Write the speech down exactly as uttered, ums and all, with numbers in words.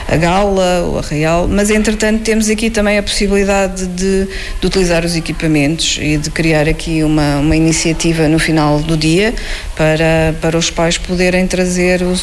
a Gaula, o Arraial, mas entretanto temos aqui também a possibilidade de, de utilizar os equipamentos e de criar aqui uma, uma iniciativa no final do dia para, para os pais poderem trazer os